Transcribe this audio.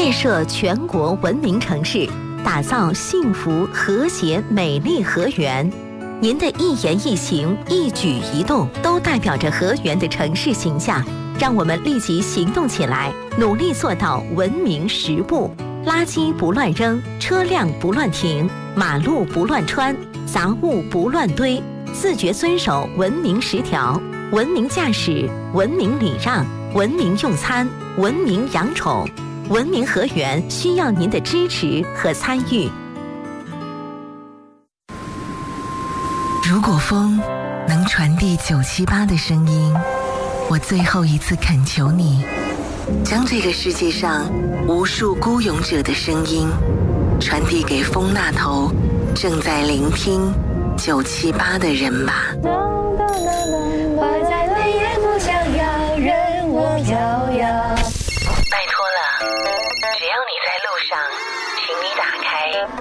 建设全国文明城市，打造幸福、和谐、美丽河源。您的一言一行、一举一动，都代表着河源的城市形象。让我们立即行动起来，努力做到文明10不：垃圾不乱扔，车辆不乱停，马路不乱穿，杂物不乱堆，自觉遵守文明10条。文明驾驶，文明礼让，文明用餐，文明养宠。文明河源需要您的支持和参与。 如果风能传递978的声音，我最后一次恳求你，将这个世界上无数孤勇者的声音传递给风那头正在聆听978的人吧。 花在泪眼不想要，任我飘摇。 拜托了，只要你在路上，请你打开